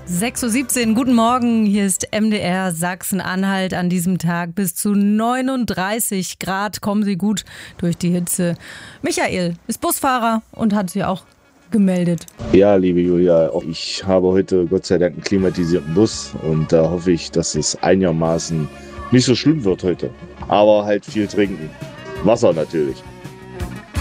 6:17 Uhr, guten Morgen, hier ist MDR Sachsen-Anhalt an diesem Tag. Bis zu 39 Grad kommen Sie gut durch die Hitze. Michael ist Busfahrer und hat sie auch gemeldet. Ja, liebe Julia, ich habe heute Gott sei Dank einen klimatisierten Bus und da hoffe ich, dass es einigermaßen nicht so schlimm wird heute. Aber halt viel trinken. Wasser natürlich.